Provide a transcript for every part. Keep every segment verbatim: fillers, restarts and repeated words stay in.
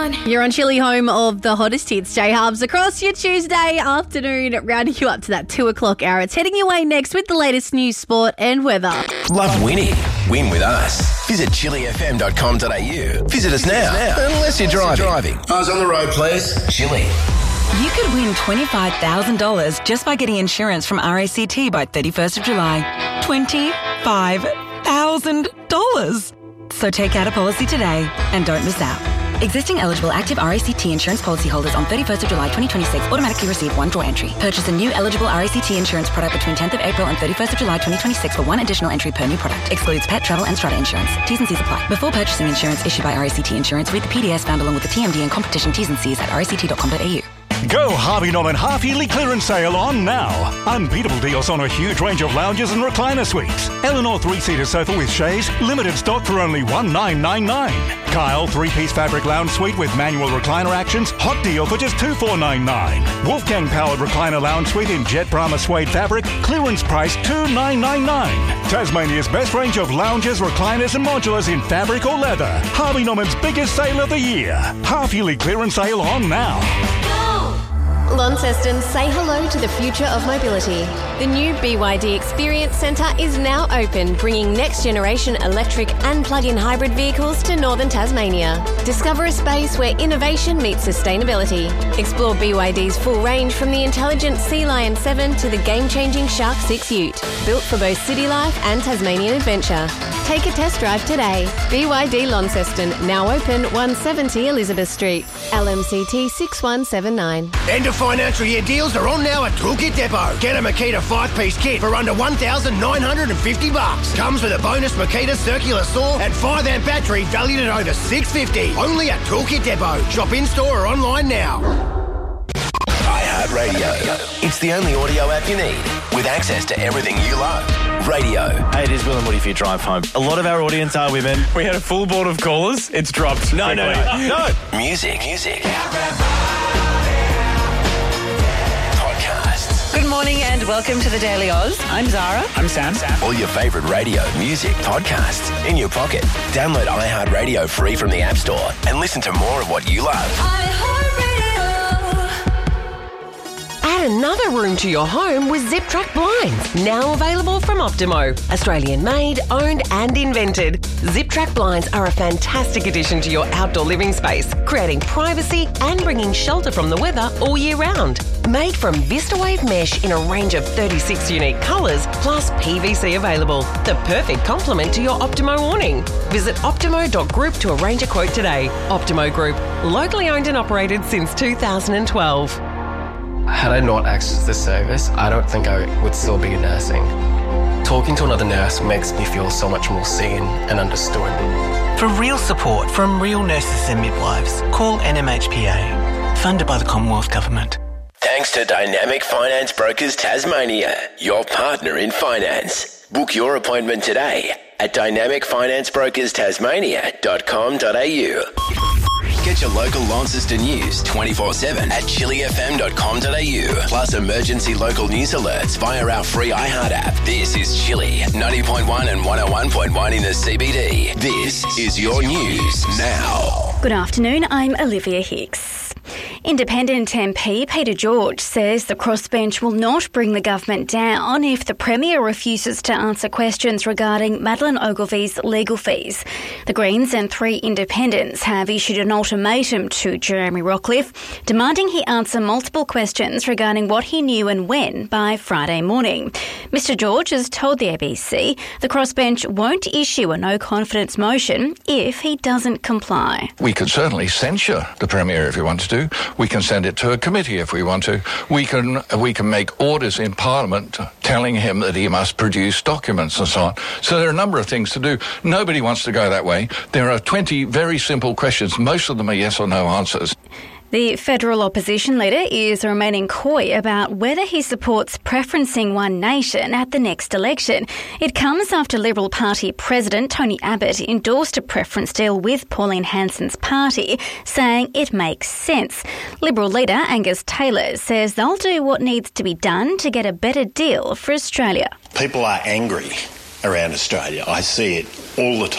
on. You're on Chilli, home of the hottest hits, J-Hubs, across your Tuesday afternoon, rounding you up to that two o'clock hour. It's heading your way next with the latest news, sport and weather. Love winning? Win with us. Visit chili f m dot com dot a u. Visit us now, unless you're driving. driving. Eyes on the road, please. Chili. You could win twenty-five thousand dollars just by getting insurance from R A C T by thirty-first of July. twenty-five thousand dollars. So take out a policy today and don't miss out. Existing eligible active R A C T insurance policyholders on thirty-first of July twenty twenty-six automatically receive one draw entry. Purchase a new eligible R A C T insurance product between tenth of April and thirty-first of July twenty twenty-six for one additional entry per new product. Excludes pet, travel and strata insurance. T's and C's apply. Before purchasing insurance issued by R A C T Insurance, read the P D S found along with the T M D and competition T's and C's at r a c t dot com dot a u. Go Harvey Norman half-yearly clearance sale on now. Unbeatable deals on a huge range of lounges and recliner suites. Eleanor three-seater sofa with chaise, limited stock for only one thousand nine hundred ninety-nine dollars. Kyle three-piece fabric lounge suite with manual recliner actions, hot deal for just two thousand four hundred ninety-nine dollars. Wolfgang powered recliner lounge suite in jet Brahma suede fabric, clearance price two thousand nine hundred ninety-nine dollars. Tasmania's best range of lounges, recliners and modulars in fabric or leather. Harvey Norman's biggest sale of the year. Half-yearly clearance sale on now. Launceston, say hello to the future of mobility. The new B Y D Experience Centre is now open, bringing next-generation electric and plug-in hybrid vehicles to northern Tasmania. Discover a space where innovation meets sustainability. Explore B Y D's full range from the intelligent Sea Lion seven to the game-changing Shark six Ute, built for both city life and Tasmanian adventure. Take a test drive today. B Y D Launceston, now open one seventy Elizabeth Street. L M C T six one seven nine. End of financial year deals are on now at Toolkit Depot. Get a Makita five-piece kit for under one thousand nine hundred fifty bucks. Comes with a bonus Makita circular saw and five amp battery valued at over six hundred fifty dollars. Only at Toolkit Depot. Shop in-store or online now. iHeartRadio. It's the only audio app you need with access to everything you love. Radio. Hey, it is Will and Woody for your drive home. A lot of our audience are women. We had a full board of callers. It's dropped. No, no, no, no. Music. Music. Good morning and welcome to the Daily Oz. I'm Zara. I'm Sam. Sam. All your favourite radio, music, podcasts in your pocket. Download iHeartRadio free from the App Store and listen to more of what you love. Add another room to your home with Zip Track Blinds, now available from Optimo. Australian made, owned and invented. Zip Track Blinds are a fantastic addition to your outdoor living space, creating privacy and bringing shelter from the weather all year round. Made from VistaWave mesh in a range of thirty-six unique colours, plus P V C available. The perfect complement to your Optimo awning. Visit optimo dot group to arrange a quote today. Optimo Group, locally owned and operated since two thousand twelve. Had I not accessed this service, I don't think I would still be nursing. Talking to another nurse makes me feel so much more seen and understood. For real support from real nurses and midwives, call N M H P A, funded by the Commonwealth Government. Thanks to Dynamic Finance Brokers Tasmania, your partner in finance. Book your appointment today at dynamic finance brokers tasmania dot com dot a u. Get your local Launceston news twenty-four seven at chili f m dot com dot a u. Plus emergency local news alerts via our free iHeart app. This is Chili, ninety point one and one oh one point one in the C B D. This is your news now. Good afternoon, I'm Olivia Hicks. Independent M P Peter George says the crossbench will not bring the government down if the Premier refuses to answer questions regarding Madeleine Ogilvy's legal fees. The Greens and three independents have issued an ultimatum to Jeremy Rockliff, demanding he answer multiple questions regarding what he knew and when by Friday morning. Mister George has told the A B C the crossbench won't issue a no-confidence motion if he doesn't comply. We could certainly censure the Premier if we wanted to. We can send it to a committee if we want to. We can we can make orders in Parliament telling him that he must produce documents and so on. So there are a number of things to do. Nobody wants to go that way. There are twenty very simple questions. Most of them are yes or no answers. The federal opposition leader is remaining coy about whether he supports preferencing one nation at the next election. It comes after Liberal Party President Tony Abbott endorsed a preference deal with Pauline Hanson's party, saying it makes sense. Liberal leader Angus Taylor says they'll do what needs to be done to get a better deal for Australia. People are angry around Australia. I see it all the time.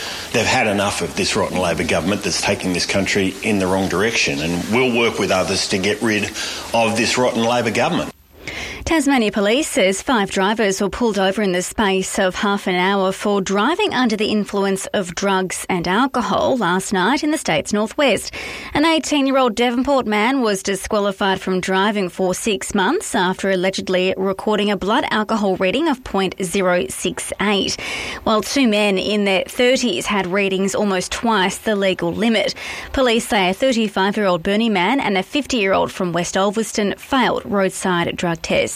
they've had enough of this rotten Labor government that's taking this country in the wrong direction, and we'll work with others to get rid of this rotten Labor government. Tasmania Police says five drivers were pulled over in the space of half an hour for driving under the influence of drugs and alcohol last night in the state's northwest. An eighteen-year-old Devonport man was disqualified from driving for six months after allegedly recording a blood alcohol reading of point zero six eight, while two men in their thirties had readings almost twice the legal limit. Police say a thirty-five-year-old Burnie man and a fifty-year-old from West Ulverston failed roadside drug tests.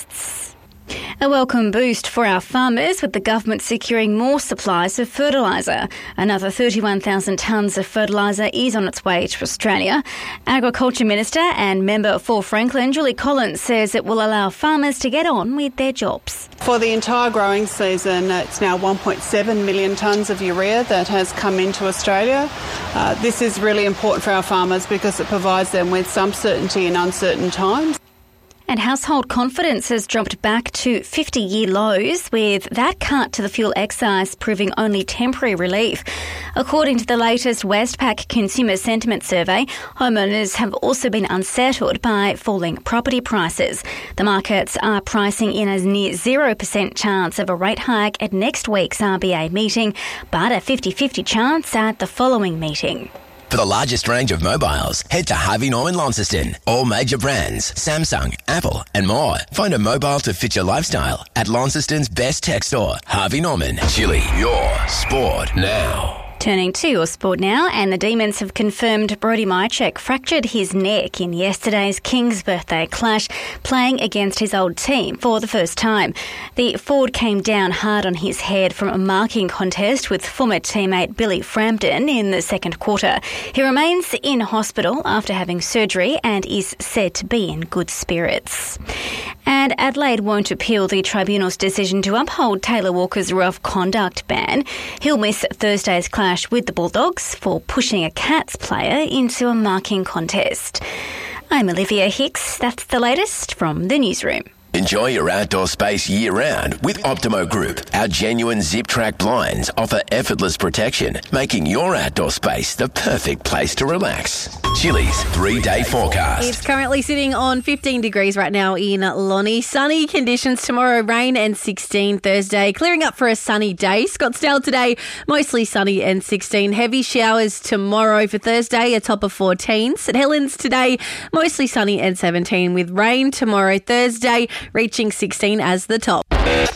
A welcome boost for our farmers, with the government securing more supplies of fertiliser. Another thirty-one thousand tonnes of fertiliser is on its way to Australia. Agriculture Minister and member for Franklin, Julie Collins, says it will allow farmers to get on with their jobs. For the entire growing season, it's now one point seven million tonnes of urea that has come into Australia. Uh, this is really important for our farmers because it provides them with some certainty in uncertain times. And household confidence has dropped back to fifty-year lows, with that cut to the fuel excise proving only temporary relief. According to the latest Westpac Consumer Sentiment Survey, homeowners have also been unsettled by falling property prices. The markets are pricing in a near zero percent chance of a rate hike at next week's R B A meeting, but a fifty-fifty chance at the following meeting. For the largest range of mobiles, head to Harvey Norman Launceston. All major brands, Samsung, Apple and more. Find a mobile to fit your lifestyle at Launceston's best tech store, Harvey Norman. Chili, your sport now. Turning to your sport now, and the Demons have confirmed Brody Mychek fractured his neck in yesterday's King's birthday clash, playing against his old team for the first time. The forward came down hard on his head from a marking contest with former teammate Billy Frampton in the second quarter. He remains in hospital after having surgery and is said to be in good spirits. And Adelaide won't appeal the tribunal's decision to uphold Taylor Walker's rough conduct ban. He'll miss Thursday's clash with the Bulldogs for pushing a Cats player into a marking contest. I'm Olivia Hicks. That's the latest from the newsroom. Enjoy your outdoor space year-round with Optimo Group. Our genuine zip-track blinds offer effortless protection, making your outdoor space the perfect place to relax. Chili's three-day forecast. It's currently sitting on fifteen degrees right now in Lonnie. Sunny conditions tomorrow, rain and sixteen Thursday. Clearing up for a sunny day. Scottsdale today, mostly sunny and sixteen. Heavy showers tomorrow for Thursday, a top of fourteen. St Helens today, mostly sunny and seventeen, with rain tomorrow Thursday, reaching sixteen as the top.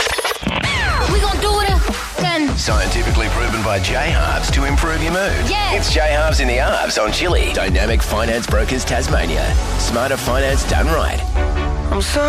We gonna do it again. Scientifically proven by J-Halves to improve your mood. Yeah. It's J-Halves in the Halves on Chili. Dynamic Finance Brokers Tasmania. Smarter finance done right. I'm so